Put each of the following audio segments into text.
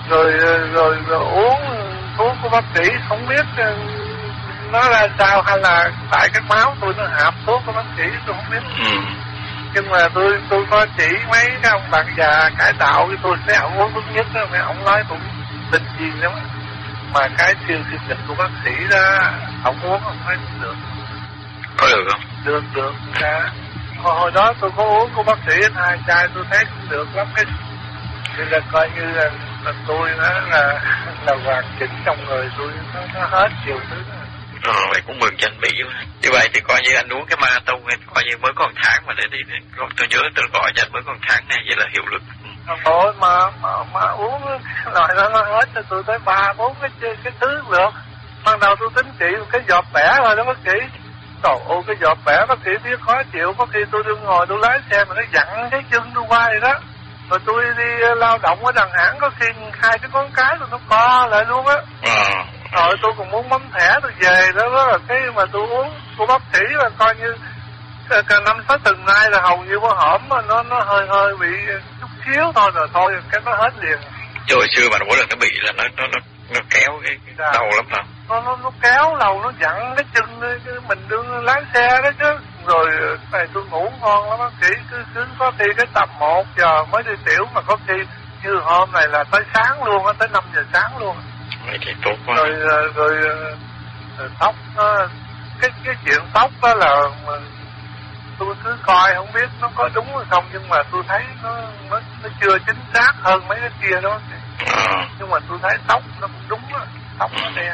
rồi uống thuốc của bác sĩ không biết nó ra sao, hay là tại cái máu tôi nó hạp thuốc của bác sĩ tôi không biết. Nhưng mà tôi có chỉ mấy cái ông bạn già cải tạo thì tôi sẽ uống thuốc nhất đó, mấy ông nói cũng tình gì lắm. Mà cái siêu sinh dịch của bác sĩ đó ông uống không thấy được. Có được không? Được. Dạ. Hồi đó tôi có uống của bác sĩ 2 chai tôi thấy cũng được lắm. Thì là coi như là tôi nó là hoàn chỉnh trong người tôi, nó hết nhiều thứ. Vậy cũng mừng cho anh Mỹ quá. Như vậy thì coi như anh uống cái marathon coi như mới còn tháng mà để đi. Tôi nhớ tôi gọi cho anh mới còn tháng này, vậy là hiệu lực. Ôi mà uống loại đó nó hết cho tôi tới 3-4 cái thứ được. Ban đầu tôi tính trị cái giọt bẻ rồi đó bác sĩ. Trời ơi cái giọt bẻ bác sĩ biết khó chịu, có khi tôi đừng ngồi tôi lái xe mà nó dặn cái chân tôi qua vậy đó. Rồi tôi đi lao động ở Đà Nẵng có khi 2 cái ngón cái tôi nó co lại luôn á. Rồi tôi còn muốn bấm thẻ tôi về đó là cái mà tôi uống của bác sĩ là coi như cả 5-6 tuần nay là hầu như có hổm mà nó hơi bị chút xíu thôi rồi thôi cái nó hết liền. Chứ hồi xưa mà mỗi lần nó bị là nó kéo cái đầu lắm hả? Nó kéo đầu, nó dặn cái chân mình đương lái xe đó chứ. Rồi này tôi ngủ ngon lắm bác sĩ, cứ có khi cái tầm 1 giờ mới đi tiểu, mà có khi như hôm này là tới sáng luôn á, tới 5 giờ sáng luôn. Vậy thì tốt quá. Rồi tóc cái chuyện tóc đó là tôi cứ coi không biết nó có đúng hay không, nhưng mà tôi thấy nó chưa chính xác hơn mấy cái kia đó. Nhưng mà tôi thấy tóc nó cũng đúng á, tóc nó đen.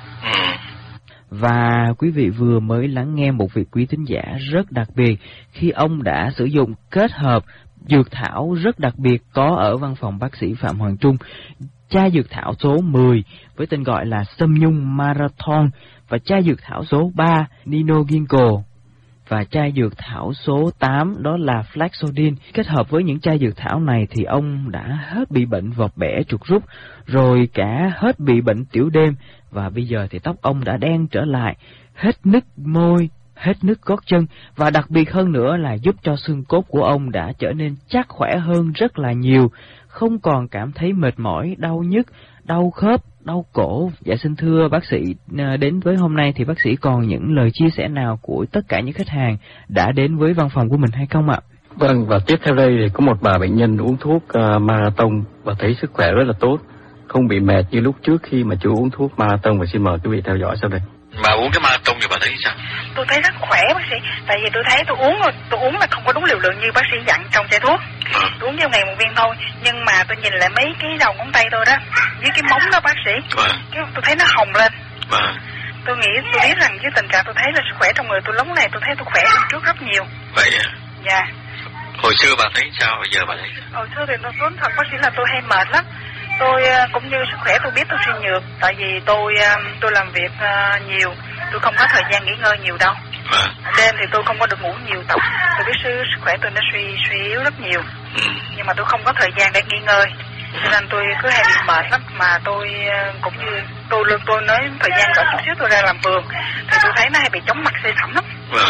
Và quý vị vừa mới lắng nghe một vị quý thính giả rất đặc biệt khi ông đã sử dụng kết hợp dược thảo rất đặc biệt có ở văn phòng bác sĩ Phạm Hoàng Trung. Chai dược thảo số 10 với tên gọi là Sâm Nhung Marathon và chai dược thảo số 3 Nino Ginkgo và chai dược thảo số 8 đó là Flaxodin. Kết hợp với những chai dược thảo này thì ông đã hết bị bệnh vọt bẻ chuột rút, rồi cả hết bị bệnh tiểu đêm, và bây giờ thì tóc ông đã đen trở lại, hết nứt môi, hết nứt gót chân, và đặc biệt hơn nữa là giúp cho xương cốt của ông đã trở nên chắc khỏe hơn rất là nhiều, không còn cảm thấy mệt mỏi, đau nhức, đau khớp, đau cổ. Dạ xin thưa bác sĩ, đến với hôm nay thì bác sĩ còn những lời chia sẻ nào của tất cả những khách hàng đã đến với văn phòng của mình hay không ạ? Vâng, và tiếp theo đây thì có một bà bệnh nhân uống thuốc Marathon và thấy sức khỏe rất là tốt, không bị mệt như lúc trước khi mà chưa uống thuốc Marathon, và xin mời quý vị theo dõi sau đây. Mà uống cái Marathon thì bà thấy sao? Tôi thấy rất khỏe bác sĩ, tại vì tôi thấy tôi uống là không có đúng liều lượng như bác sĩ dặn trong chai thuốc. Tôi uống theo ngày 1 viên thôi, nhưng mà tôi nhìn lại mấy cái đầu ngón tay tôi đó, với cái móng đó bác sĩ, tôi thấy nó hồng lên. Tôi biết rằng với tình trạng tôi thấy là sức khỏe trong người tôi lúc này tôi thấy tôi khỏe hơn trước rất nhiều. Vậy à? Dạ. Hồi xưa bà thấy sao, bây giờ bà thấy sao? Hồi xưa thì tôi nói thật bác sĩ là tôi hay mệt lắm. Tôi cũng như sức khỏe tôi biết tôi suy nhược, tại vì tôi làm việc nhiều, tôi không có thời gian nghỉ ngơi nhiều đâu. Đêm thì tôi không có được ngủ nhiều tập, tôi biết sức khỏe tôi nó suy yếu rất nhiều, nhưng mà tôi không có thời gian để nghỉ ngơi, cho nên tôi cứ hay bị mệt lắm. Mà tôi cũng như tôi nói thời gian cỡ chút xíu tôi ra làm vườn thì tôi thấy nó hay bị chóng mặt say sẩm lắm.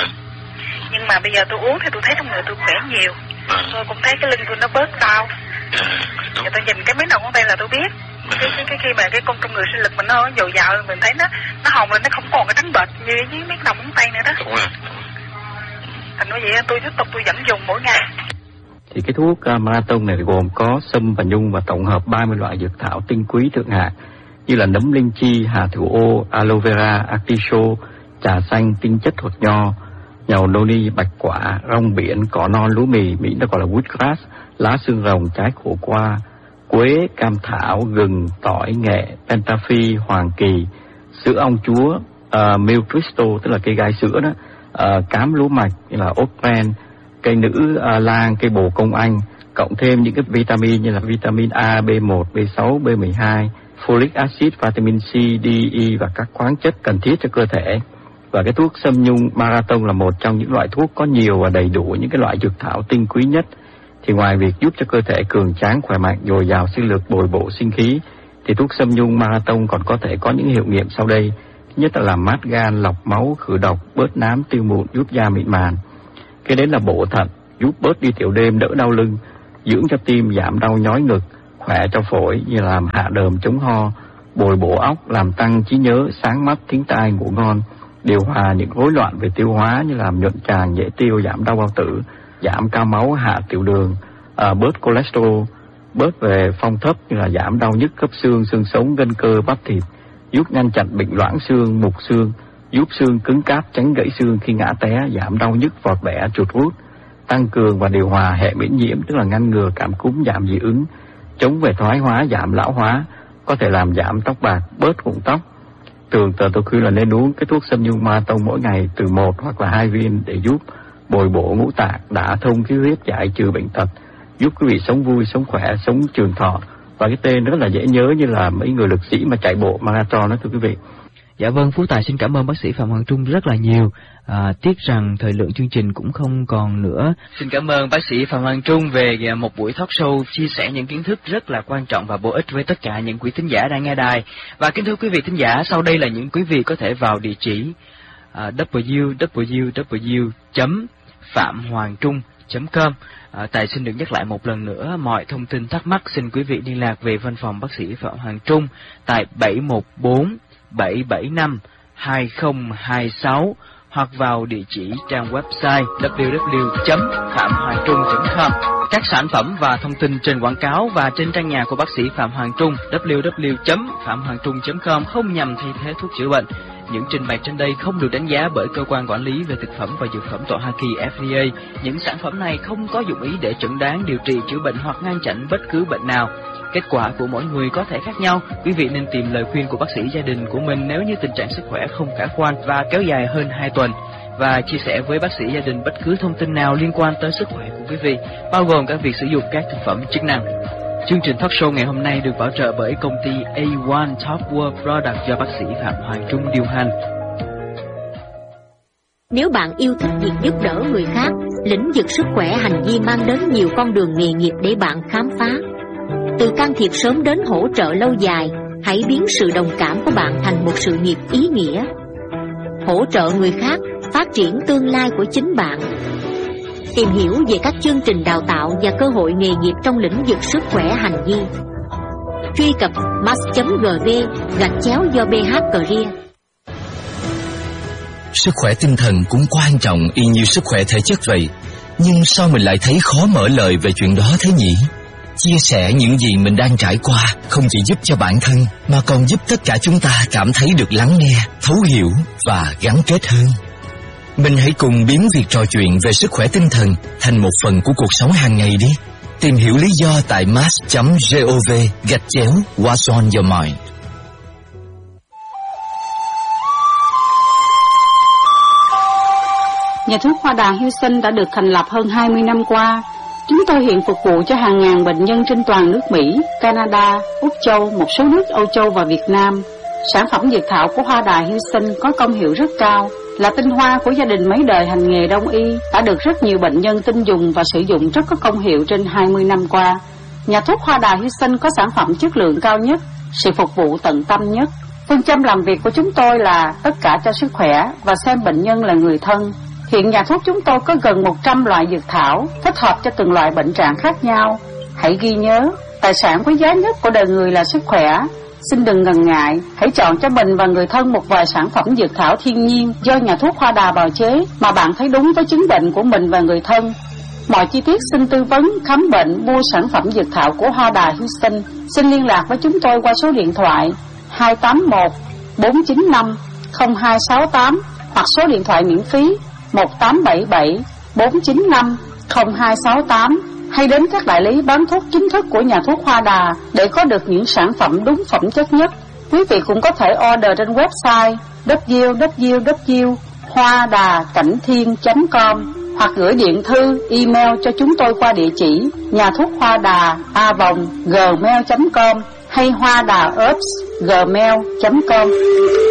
Nhưng mà bây giờ tôi uống thì tôi thấy trong người tôi khỏe nhiều. Tôi cũng thấy cái lưng tôi nó bớt đau. Giờ tôi nhìn cái mấy đầu ngón tay là tôi biết cái khi mà cái con trong người sinh lực mình nó dồi dào, mình thấy nó hồng lên, nó không còn cái trắng bệch như với mấy đầu ngón tay nữa đó. Thành nói vậy tôi tiếp tục tôi vẫn dùng mỗi ngày. Thì cái thuốc Marathon này gồm có sâm và nhung và tổng hợp 30 loại dược thảo tinh quý thượng hạng như là nấm linh chi, hà thủ ô, aloe vera, artichoke, trà xanh, tinh chất hột nho, nhầu noni, bạch quả, rong biển, cỏ non, lúa mì, Mỹ nó gọi là woodgrass, lá xương rồng, trái khổ qua, quế, cam thảo, gừng, tỏi, nghệ, pentaphi, hoàng kỳ, sữa ong chúa, milk crystal tức là cây gai sữa đó, cám lúa mạch như là oatmeal, cây nữ lang, cây bồ công anh, cộng thêm những cái vitamin như là vitamin A, B1, B6, B12, folic acid, vitamin C, D, E và các khoáng chất cần thiết cho cơ thể. Và cái thuốc sâm nhung Marathon là một trong những loại thuốc có nhiều và đầy đủ những cái loại dược thảo tinh quý nhất. Thì ngoài việc giúp cho cơ thể cường tráng, khỏe mạnh, dồi dào sinh lực, bồi bổ sinh khí, thì thuốc sâm nhung Marathon còn có thể có những hiệu nghiệm sau đây. Thứ nhất là làm mát gan, lọc máu, khử độc, bớt nám, tiêu mụn, giúp da mịn màng. Cái đến là bổ thận, giúp bớt đi tiểu đêm, đỡ đau lưng, dưỡng cho tim, giảm đau nhói ngực, khỏe cho phổi như làm hạ đờm chống ho, bồi bổ óc, làm tăng trí nhớ, sáng mắt, thính tai, ngủ ngon, điều hòa những rối loạn về tiêu hóa như làm nhuận tràng, dễ tiêu, giảm đau bao tử, giảm cao máu, hạ tiểu đường, bớt cholesterol, bớt về phong thấp như là giảm đau nhức khớp xương, xương sống, gân cơ, bắp thịt, giúp ngăn chặn bệnh loãng xương, mục xương, giúp xương cứng cáp, tránh gãy xương khi ngã té, giảm đau nhức, vọt bẻ, chuột rút, tăng cường và điều hòa hệ miễn nhiễm, tức là ngăn ngừa cảm cúm, giảm dị ứng, chống về thoái hóa, giảm lão hóa, có thể làm giảm tóc bạc, bớt rụng tóc. Thường tôi khuyên là nên uống cái thuốc Sâm Nhung Ma Tông mỗi ngày từ 1 hoặc là 2 viên để giúp bồi bổ ngũ tạng, đả thông khí huyết, giải trừ bệnh tật, giúp quý vị sống vui, sống khỏe, sống trường thọ. Và cái tên rất là dễ nhớ như là mấy người lực sĩ mà chạy bộ marathon đó thưa quý vị. Dạ vâng, Phú Tài xin cảm ơn bác sĩ Phạm Hoàng Trung rất là nhiều. Tiếc rằng thời lượng chương trình cũng không còn nữa. Xin cảm ơn bác sĩ Phạm Hoàng Trung về một buổi talk show chia sẻ những kiến thức rất là quan trọng và bổ ích với tất cả những quý thính giả đang nghe đài. Và kính thưa quý vị thính giả, sau đây là những quý vị có thể vào địa chỉ www.phạm-hoàng-trung.com. Tài xin được nhắc lại một lần nữa, mọi thông tin thắc mắc xin quý vị liên lạc về văn phòng bác sĩ Phạm Hoàng Trung tại 714-775-2026 hoặc vào địa chỉ trang website www.phạm-hoàng-trung.com. Các sản phẩm và thông tin trên quảng cáo và trên trang nhà của bác sĩ Phạm Hoàng Trung www.phạm-hoàng-trung.com không nhằm thay thế thuốc chữa bệnh. Những trình bày trên đây không được đánh giá bởi cơ quan quản lý về thực phẩm và dược phẩm tại Hoa Kỳ FDA. Những sản phẩm này không có dụng ý để chẩn đoán, điều trị, chữa bệnh hoặc ngăn chặn bất cứ bệnh nào. Kết quả của mỗi người có thể khác nhau. Quý vị nên tìm lời khuyên của bác sĩ gia đình của mình nếu như tình trạng sức khỏe không khả quan và kéo dài hơn 2 tuần. Và chia sẻ với bác sĩ gia đình bất cứ thông tin nào liên quan tới sức khỏe của quý vị, bao gồm cả việc sử dụng các thực phẩm chức năng. Chương trình talk show ngày hôm nay được bảo trợ bởi công ty A1 Top World Product do bác sĩ Phạm Hoàng Trung điều hành. Nếu bạn yêu thích việc giúp đỡ người khác, lĩnh vực sức khỏe hành vi mang đến nhiều con đường nghề nghiệp để bạn khám phá. Từ can thiệp sớm đến hỗ trợ lâu dài, hãy biến sự đồng cảm của bạn thành một sự nghiệp ý nghĩa. Hỗ trợ người khác, phát triển tương lai của chính bạn. Tìm hiểu về các chương trình đào tạo và cơ hội nghề nghiệp trong lĩnh vực sức khỏe hành vi. Truy cập mas.gv/do BH Sức khỏe tinh thần cũng quan trọng y như sức khỏe thể chất vậy. Nhưng sao mình lại thấy khó mở lời về chuyện đó thế nhỉ? Chia sẻ những gì mình đang trải qua không chỉ giúp cho bản thân mà còn giúp tất cả chúng ta cảm thấy được lắng nghe, thấu hiểu và gắn kết hơn. Mình hãy cùng biến việc trò chuyện về sức khỏe tinh thần thành một phần của cuộc sống hàng ngày đi. Tìm hiểu lý do tại mas.gov/What's on your mind. Nhà thuốc Hoa Đà Houston đã được thành lập hơn 20 năm qua. Chúng tôi hiện phục vụ cho hàng ngàn bệnh nhân trên toàn nước Mỹ, Canada, Úc Châu, một số nước Âu Châu và Việt Nam. Sản phẩm dược thảo của Hoa Đà Houston có công hiệu rất cao, là tinh hoa của gia đình mấy đời hành nghề đông y, đã được rất nhiều bệnh nhân tin dùng và sử dụng rất có công hiệu trên 20 năm qua. Nhà thuốc Hoa Đà Houston có sản phẩm chất lượng cao nhất, sự phục vụ tận tâm nhất. Phương châm làm việc của chúng tôi là tất cả cho sức khỏe và xem bệnh nhân là người thân. Hiện nhà thuốc chúng tôi có gần 100 loại dược thảo, thích hợp cho từng loại bệnh trạng khác nhau. Hãy ghi nhớ, tài sản quý giá nhất của đời người là sức khỏe. Xin đừng ngần ngại, hãy chọn cho mình và người thân một vài sản phẩm dược thảo thiên nhiên do nhà thuốc Hoa Đà bào chế mà bạn thấy đúng với chứng bệnh của mình và người thân. Mọi chi tiết xin tư vấn, khám bệnh, mua sản phẩm dược thảo của Hoa Đà Houston. Xin liên lạc với chúng tôi qua số điện thoại 281 495 0268 hoặc số điện thoại miễn phí 1877 495 0268, hay đến các đại lý bán thuốc chính thức của nhà thuốc Hoa Đà để có được những sản phẩm đúng phẩm chất nhất. Quý vị cũng có thể order trên website www.hoadacảnhthiên.com hoặc gửi điện thư, email cho chúng tôi qua địa chỉ nhà thuốc Hoa Đà @gmail.com hay hoadaherbs@gmail.com.